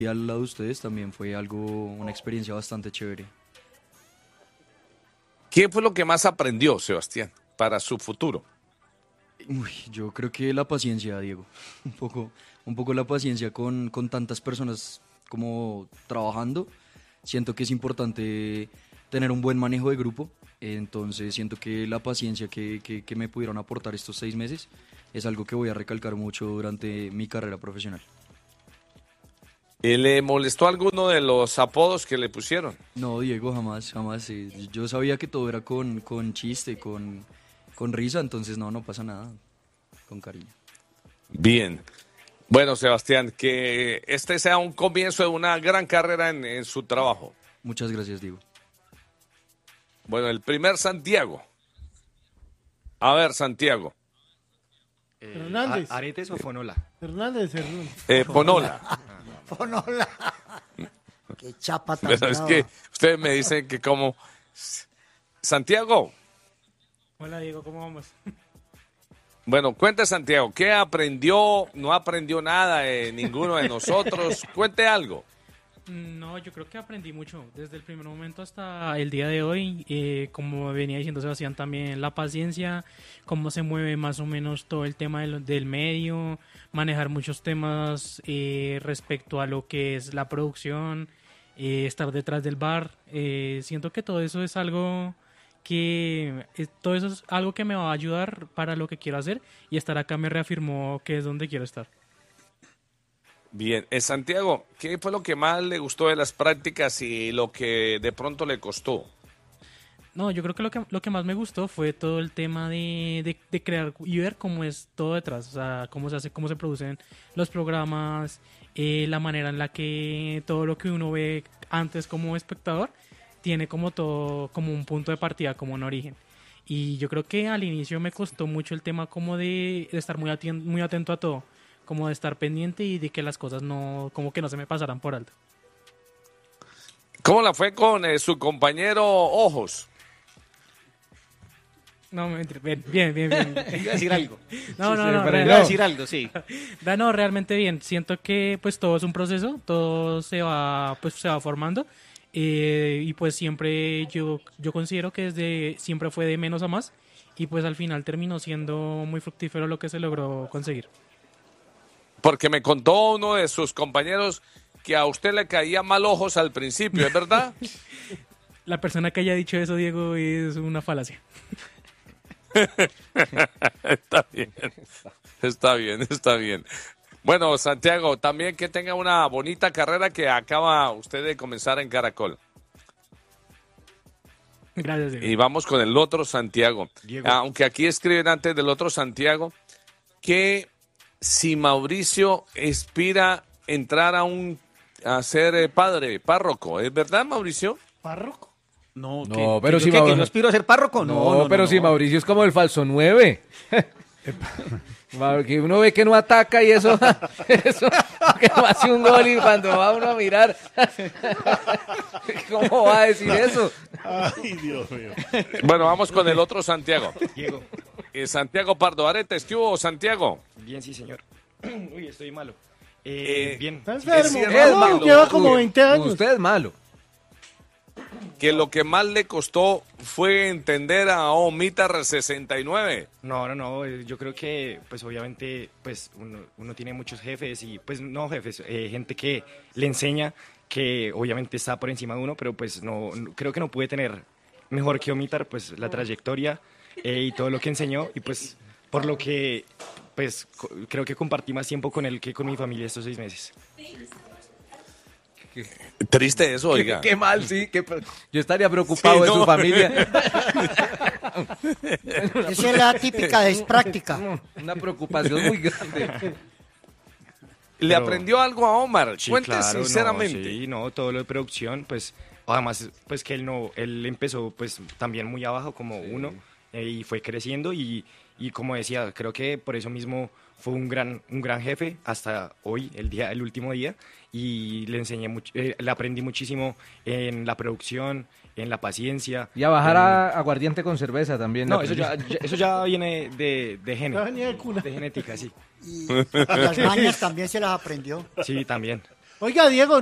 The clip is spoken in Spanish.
Y al lado de ustedes también fue una experiencia bastante chévere. ¿Qué fue lo que más aprendió, Sebastián, para su futuro? Uy, yo creo que la paciencia, Diego. Un poco la paciencia con tantas personas como trabajando. Siento que es importante tener un buen manejo de grupo. Entonces siento que la paciencia que me pudieron aportar estos 6 meses es algo que voy a recalcar mucho durante mi carrera profesional. ¿Le molestó alguno de los apodos que le pusieron? No, Diego, jamás, jamás. Yo sabía que todo era con chiste, con risa, entonces no pasa nada. Con cariño. Bien. Bueno, Sebastián, que este sea un comienzo de una gran carrera en su trabajo. Muchas gracias, Diego. Bueno, el primer Santiago. A ver, Santiago. Hernández. ¿Aretes o Fonola? Hernández. Ponola. Fonola. Qué chapa tan Pero es brava. que ustedes me dicen que como... Santiago. Hola Diego, ¿cómo vamos? Bueno, cuente, Santiago, ¿qué aprendió? ¿No aprendió nada ninguno de nosotros? Cuente algo. No, yo creo que aprendí mucho desde el primer momento hasta el día de hoy. Como venía diciendo Sebastián también, la paciencia, cómo se mueve más o menos todo el tema del medio, manejar muchos temas respecto a lo que es la producción, estar detrás del bar. Siento que todo eso es algo todo eso es algo que me va a ayudar para lo que quiero hacer, y estar acá me reafirmó que es donde quiero estar. Bien, Santiago, ¿qué fue lo que más le gustó de las prácticas y lo que de pronto le costó? No, yo creo que lo que más me gustó fue todo el tema de crear y ver cómo es todo detrás, o sea, cómo se hace, cómo se producen los programas, la manera en la que todo lo que uno ve antes como espectador tiene como todo, como un punto de partida, como un origen. Y yo creo que al inicio me costó mucho el tema como de estar muy atento a todo, como de estar pendiente y de que las cosas como que no se me pasaran por alto. ¿Cómo la fue con su compañero Ojos? No, bien. Iba a decir algo. No, Iba a decir algo, sí. No, realmente bien. Siento que pues todo es un proceso, todo se va formando. Y pues siempre yo considero que siempre fue de menos a más, y pues al final terminó siendo muy fructífero lo que se logró conseguir. Porque me contó uno de sus compañeros que a usted le caía mal Ojos al principio, ¿es verdad? La persona que haya dicho eso, Diego, es una falacia. Está bien. Bueno, Santiago, también que tenga una bonita carrera que acaba usted de comenzar en Caracol. Gracias, Diego. Y vamos con el otro Santiago. Diego. Aunque aquí escriben antes del otro Santiago que si Mauricio aspira entrar a ser padre, párroco, ¿es verdad, Mauricio? ¿Párroco? No, pero si ¿que Mauricio... no aspiro a ser párroco? No, pero si Mauricio es como el falso 9. Que uno ve que no ataca y eso que no hace un gol, y cuando va uno a mirar, ¿cómo va a decir eso? Ay, Dios mío. Bueno, vamos con el otro Santiago. Diego. Santiago Pardo Aretes, ¿qué hubo, Santiago? Bien, sí, señor. Uy, estoy malo. Eh, Bien. Está enfermo. Es malo. Lleva como 20 años. Usted es malo. Que lo que más le costó fue entender a Omitar 69. No, yo creo que, pues obviamente, pues uno tiene muchos jefes y, pues no jefes, gente que le enseña, que obviamente está por encima de uno, pero pues creo que no pude tener mejor que Omitar, pues la trayectoria y todo lo que enseñó, y pues por lo que, pues creo que compartí más tiempo con él que con mi familia estos 6 meses. Triste eso, oiga. Qué mal, sí. Yo estaría preocupado Sí, de no. su familia. Esa es la típica práctica. Una preocupación muy grande. ¿Le aprendió algo a Omar? Sí, Cuente claro, sinceramente. No, sí, no, todo lo de producción, pues, además, pues que él empezó, pues, también muy abajo como uno, y fue creciendo, y como decía, creo que por eso mismo fue un gran jefe hasta hoy, el último día, y le enseñé mucho, le aprendí muchísimo en la producción, en la paciencia. Y a bajar a aguardiente con cerveza también. No, eso ya viene de gene, Ya venía de cuna. de genética, sí. Y las mañas también se las aprendió. Sí, también. Oiga, Diego,